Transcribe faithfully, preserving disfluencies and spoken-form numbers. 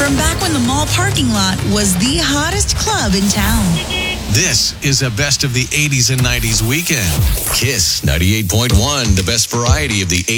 from back when the mall parking lot was the hottest club in town. This is a best of the eighties and nineties weekend. Kiss ninety-eight point one, the best variety of the eighties.